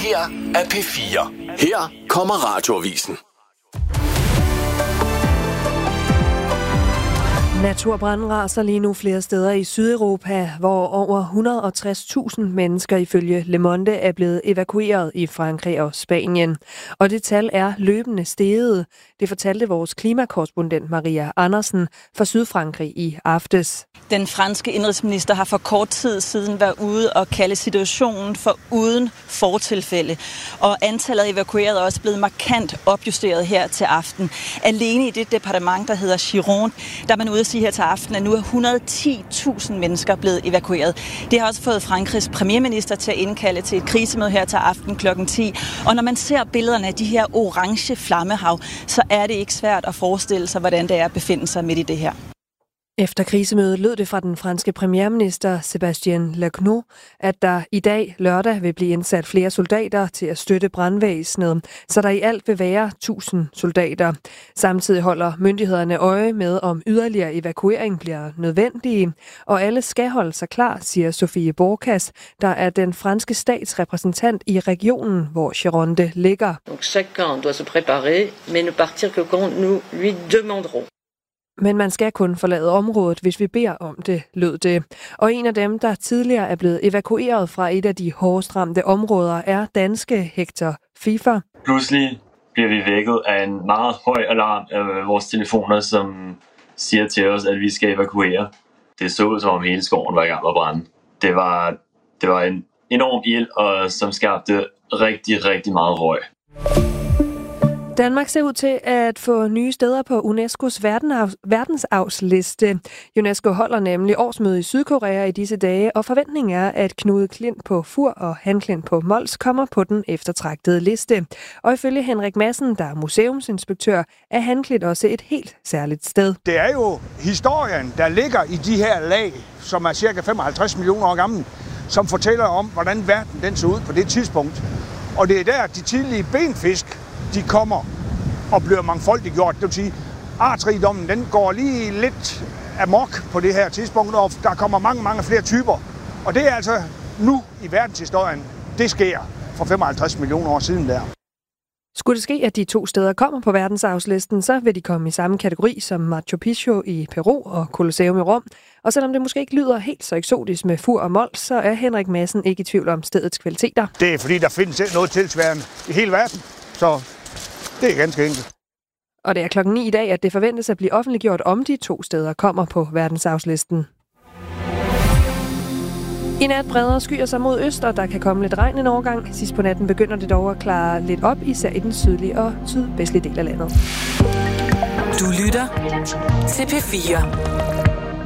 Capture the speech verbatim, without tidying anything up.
her er P fire. Her kommer Radioavisen. Naturbranden raser lige nu flere steder i Sydeuropa, hvor over et hundrede og tres tusind mennesker ifølge Le Monde er blevet evakueret i Frankrig og Spanien. Og det tal er løbende steget. Det fortalte vores klimakorrespondent Maria Andersen fra Sydfrankrig i aftes. Den franske indrigsminister har for kort tid siden været ude og kalde situationen for uden fortilfælde. Og antallet af evakuerede er også blevet markant opjusteret her til aften. Alene i det departement, der hedder Gironde, der er man ude at sige her til aften, at nu er et hundrede og ti tusind mennesker blevet evakueret. Det har også fået Frankrigs premierminister til at indkalde til et krisemøde her til aften klokken ti. Og når man ser billederne af de her orange flammehav, så er det ikke svært at forestille sig, hvordan det er at befinde sig midt i det her. Efter krisemødet lød det fra den franske premierminister Sébastien Lecornu, at der i dag lørdag vil blive indsat flere soldater til at støtte brandvæsenet, så der i alt vil være tusind soldater. Samtidig holder myndighederne øje med, om yderligere evakuering bliver nødvendige, og alle skal holde sig klar, siger Sofie Borkas, der er den franske statsrepræsentant i regionen, hvor Gironde ligger. Donc chacun doit se préparer, mais ne partir que quand nous lui demanderons. Men man skal kun forlade området, hvis vi beder om det, lød det. Og en af dem, der tidligere er blevet evakueret fra et af de hårdest ramte områder, er danske Hector Fifer. Pludselig bliver vi vækket af en meget høj alarm af vores telefoner, som siger til os, at vi skal evakuere. Det så ud, som om hele skoven var i gang med at brænde. Det var, det var en enorm ild, og som skabte rigtig, rigtig meget røg. Danmark ser ud til at få nye steder på UNESCO's verdensarvsliste. UNESCO holder nemlig årsmøde i Sydkorea i disse dage, og forventningen er, at Knud Klint på Fur og Han Klint på Mols kommer på den eftertragtede liste. Og ifølge Henrik Madsen, der er museumsinspektør, er Han Klint også et helt særligt sted. Det er jo historien, der ligger i de her lag, som er cirka femoghalvtreds millioner år gammel, som fortæller om, hvordan verden den så ud på det tidspunkt. Og det er der, de tidlige benfisk, de kommer og bliver mangfoldigt gjort. Det vil sige, artsrigdommen den går lige lidt amok på det her tidspunkt, og der kommer mange, mange flere typer. Og det er altså nu i verdenshistorien, det sker for femoghalvtreds millioner år siden der. Skulle det ske, at de to steder kommer på verdensarvslisten, så vil de komme i samme kategori som Machu Picchu i Peru og Colosseum i Rom. Og selvom det måske ikke lyder helt så eksotisk med Fur og Mols, så er Henrik Madsen ikke i tvivl om stedets kvaliteter. Det er fordi, der findes noget tilsvarende i hele verden, så det er ganske enkelt. Og det er klokken ni i dag, at det forventes at blive offentliggjort, om de to steder kommer på verdensarvslisten. I nat breder skyer sig mod øst, og der kan komme lidt regn en overgang. Sidst på natten begynder det dog at klare lidt op, især i den sydlige og sydvestlige del af landet. Du lytter til P fire.